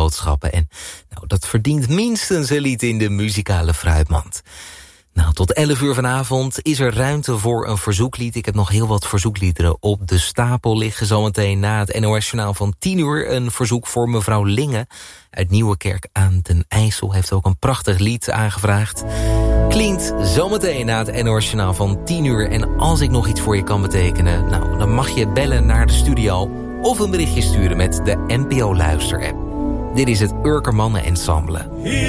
boodschappen. En nou, dat verdient minstens een lied in de muzikale fruitmand. Nou, tot 11 uur vanavond is er ruimte voor een verzoeklied. Ik heb nog heel wat verzoekliederen op de stapel liggen. Zometeen na het NOS-journaal van 10 uur... een verzoek voor mevrouw Linge uit Nieuwekerk aan den IJssel. Heeft ook een prachtig lied aangevraagd. Klinkt zometeen na het NOS-journaal van 10 uur. En als ik nog iets voor je kan betekenen... nou, dan mag je bellen naar de studio... of een berichtje sturen met de NPO Luister-app. Dit is het Urkermannen Ensemble.